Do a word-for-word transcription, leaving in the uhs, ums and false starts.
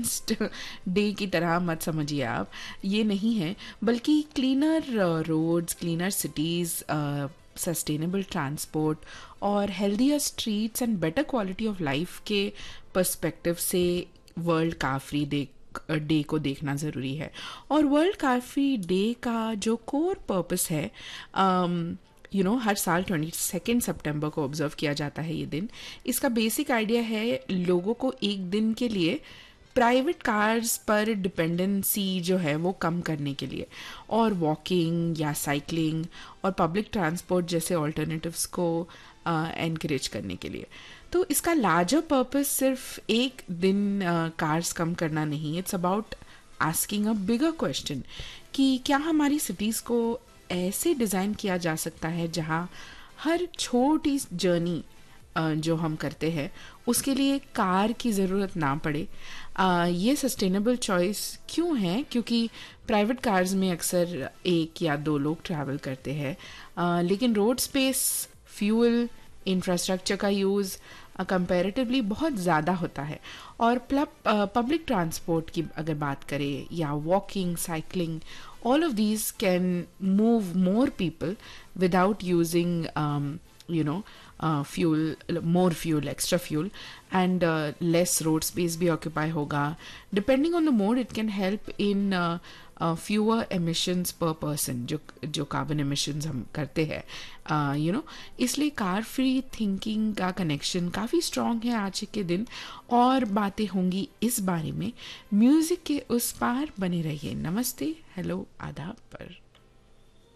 Against day की तरह मत समझिए आप, ये नहीं है, बल्कि cleaner roads, cleaner cities, sustainable transport और healthier streets and better quality of life के पर्सपेक्टिव से world car free day day को देखना ज़रूरी है। और वर्ल्ड कार फ्री डे का जो कोर पर्पस है, यू नो हर साल ट्वेंटी सेकेंड सितंबर को ऑब्जर्व किया जाता है ये दिन। इसका बेसिक आइडिया है लोगों को एक दिन के लिए प्राइवेट कार्स पर डिपेंडेंसी जो है वो कम करने के लिए, और वॉकिंग या साइकिलिंग और पब्लिक ट्रांसपोर्ट जैसे ऑल्टरनेटिव्स को एनकरेज uh, करने के लिए। तो इसका लार्जर पर्पस सिर्फ एक दिन कार्स uh, कम करना नहीं, it's about asking a bigger question कि क्या हमारी सिटीज़ को ऐसे डिज़ाइन किया जा सकता है जहाँ हर छोटी जर्नी जो हम करते हैं उसके लिए कार की ज़रूरत ना पड़े। आ, ये सस्टेनेबल चॉइस क्यों है? क्योंकि प्राइवेट कार्स में अक्सर एक या दो लोग ट्रैवल करते हैं, आ, लेकिन रोड स्पेस, फ्यूल, इंफ्रास्ट्रक्चर का यूज़ कंपैरेटिवली बहुत ज़्यादा होता है। और पब्लिक ट्रांसपोर्ट की अगर बात करें या walking, cycling, all of these can move more people without using um, you know uh, fuel, more fuel, extra fuel, and uh, less road space भी occupy होगा। Depending on the mode it can help in uh, uh, fewer emissions per person, जो जो carbon emissions हम करते हैं, you know इसलिए car free thinking का connection काफ़ी स्ट्रॉन्ग है आज के दिन। और बातें होंगी इस बारे में म्यूज़िक के उस पार, बने रहिए। नमस्ते, हेलो, आदाब पर।